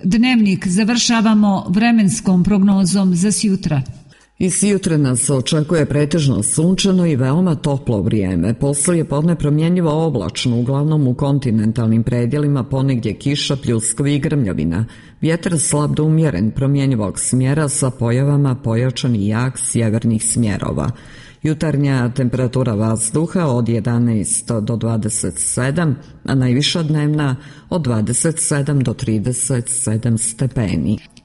Dnevnik završavamo vremenskom prognozom za sjutra. I sjutra nas očekuje pretežno sunčano i veoma toplo vrijeme. Poslije podne promjenjivo oblačno, uglavnom u kontinentalnim predjelima, ponegdje kiša, pljuskovi i grmljavina. Vjetar slab do umjeren, promjenjivog smjera sa pojavama pojačan i jak sjevernih smjerova. Jutarnja temperatura vazduha od 11 do 27, a najviša dnevna od 27 do 37 stepeni.